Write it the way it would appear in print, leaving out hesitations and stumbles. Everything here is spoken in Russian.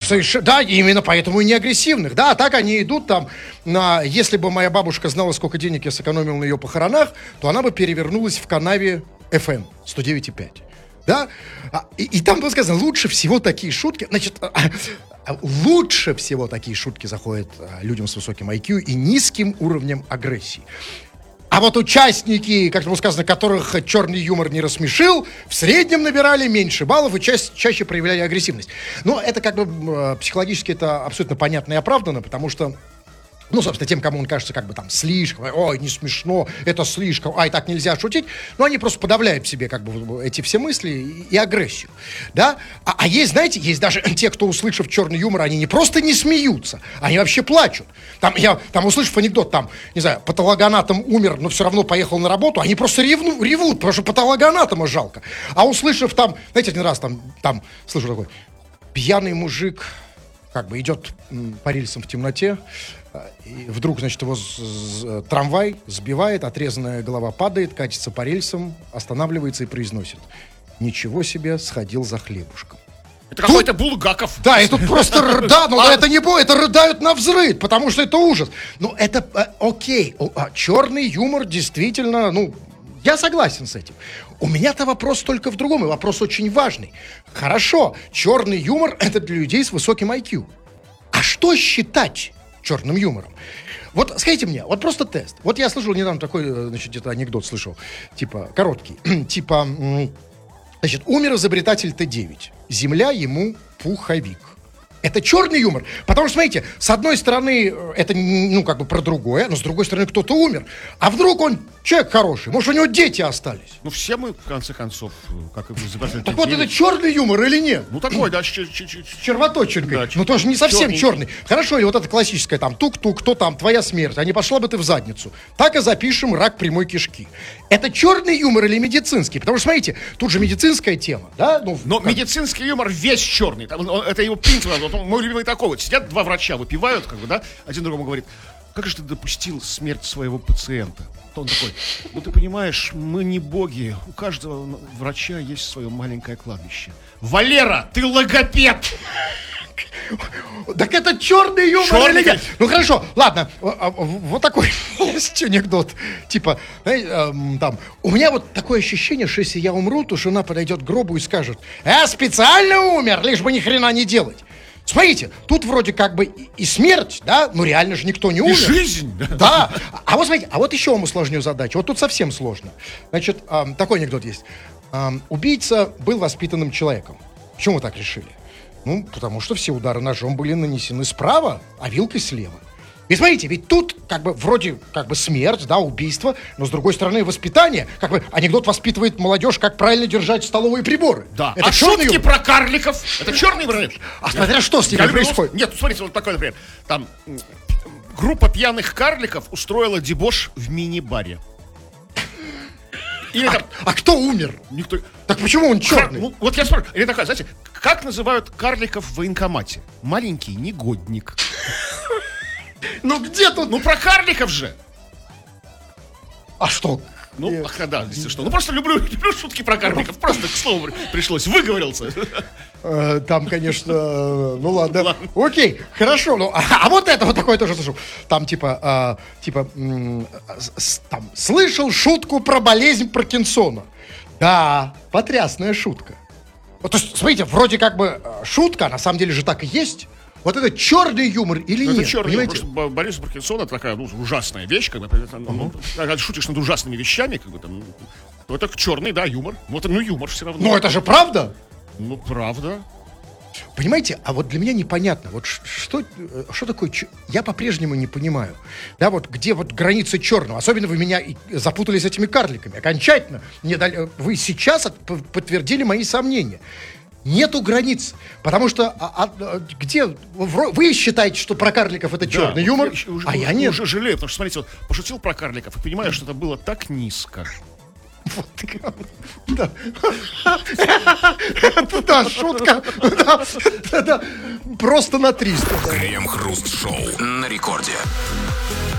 Да, именно поэтому и не агрессивных. Да, а так они идут там, если бы моя бабушка знала, сколько денег я сэкономил на ее похоронах, то она бы перевернулась в канаве FM 109,5. Да? И там было сказано, лучше всего такие шутки, лучше всего такие шутки заходят людям с высоким IQ и низким уровнем агрессии. А вот участники, как было сказано, которых черный юмор не рассмешил, в среднем набирали меньше баллов и чаще проявляли агрессивность. Но это как бы психологически это абсолютно понятно и оправдано, потому что собственно, тем, кому он кажется как бы там слишком, ой, не смешно, это слишком, ай, так нельзя шутить, они просто подавляют в себе как бы эти все мысли и агрессию, да? А есть, знаете, есть даже те, кто, услышав черный юмор, они не просто не смеются, они вообще плачут. Услышав анекдот, не знаю, патологоанатом умер, но все равно поехал на работу, они просто ревут, потому что патологоанатома жалко. А услышав знаете, один раз слышу такой, пьяный мужик как бы идет по рельсам в темноте, и вдруг, значит, его трамвай сбивает, отрезанная голова падает, катится по рельсам, останавливается и произносит: «Ничего себе, сходил за хлебушком». Это какой-то Булгаков. Да, и тут просто, это не бой, это рыдают навзрыд, потому что это ужас. Но это, окей, черный юмор действительно, я согласен с этим. У меня-то вопрос только в другом, и вопрос очень важный. Хорошо, черный юмор — это для людей с высоким IQ. А что считать черным юмором? Вот скажите мне, вот просто тест. Вот я слышал недавно такой, значит, где-то анекдот слышал, короткий, значит, умер изобретатель Т-9, земля ему пуховик. Это черный юмор, потому что, смотрите, с одной стороны, это, как бы про другое, но с другой стороны, кто-то умер. А вдруг он человек хороший, может, у него дети остались? Все мы, в конце концов, как и изобретатель. Так вот, это черный юмор или нет? Такой, да, червоточинкой. Да, тоже не совсем черный. Хорошо, или вот это классическое, тук-тук, кто там, твоя смерть, а не пошла бы ты в задницу. Так и запишем рак прямой кишки. Это черный юмор или медицинский? Потому что, смотрите, тут же медицинская тема, да? Но медицинский юмор весь черный. Это его принцип. Мой любимый такой. Сейчас два врача выпивают, один другому говорит: как же ты допустил смерть своего пациента? То он такой: ты понимаешь, мы не боги. У каждого врача есть свое маленькое кладбище. Валера, ты логопед! Так это черный юмор или нет? Хорошо, ладно, вот такой есть анекдот. У меня вот такое ощущение, что если я умру, то жена подойдет к гробу и скажет: специально умер, лишь бы ни хрена не делать. Смотрите, тут вроде как бы и смерть, да, реально же никто не умер. И жизнь. Да. А вот смотрите, еще вам усложню задачу. Вот тут совсем сложно. Значит, такой анекдот есть. Убийца был воспитанным человеком. Почему вы так решили? Потому что все удары ножом были нанесены справа, а вилкой слева. И смотрите, ведь тут вроде смерть, да, убийство, но с другой стороны воспитание. Анекдот воспитывает молодежь, как правильно держать столовые приборы. Да. Это шутки юмор. Про карликов. Это черный юмор. Смотря что с ними происходит. Нет, смотрите, вот такой, например. Группа пьяных карликов устроила дебош в мини-баре. А кто умер? Никто. Так почему он черный? Вот я спрашиваю, или такая, знаете, как называют карликов в военкомате? Маленький негодник. Где тут? Про карликов же. А что? Да, если что. Просто люблю шутки про карликов. Просто к слову пришлось, выговорился. Там, конечно, ладно. Окей, хорошо. А вот это вот такое тоже слышал. Слышал шутку про болезнь Паркинсона. Да, потрясная шутка. То есть, смотрите, вроде как бы шутка, а на самом деле же так и есть. Вот это черный юмор или нет? Это черный юмор, потому что болезнь Паркинсона — это такая ужасная вещь, когда ты шутишь над ужасными вещами, то это черный, да, юмор. Юмор все равно. Но это же правда? Правда. Понимаете, а вот для меня непонятно, вот что такое, я по-прежнему не понимаю, да, вот где вот границы черного, особенно вы меня запутали с этими карликами, окончательно, вы сейчас подтвердили мои сомнения. Нету границ, потому что где вы считаете, что про карликов это черный юмор, я нет. Уже жалею, потому что, смотрите, пошутил про карликов и понимаю, что это было так низко. Вот, да. Да, шутка. Да, просто на 300. Крем-хруст-шоу на рекорде.